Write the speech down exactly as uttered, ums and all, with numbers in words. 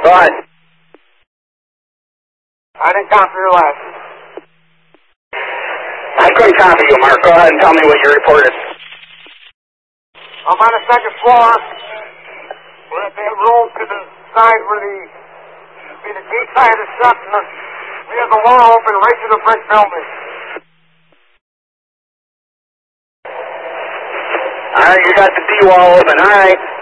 Go ahead. I didn't copy your last. I couldn't copy you, Mark. Go ahead and tell me what you reported. I'm on the second floor. We're at that room to the side where the, be the gate side is shut, and the, we have the wall open right to the brick building. All right, you got the D-wall open. All right.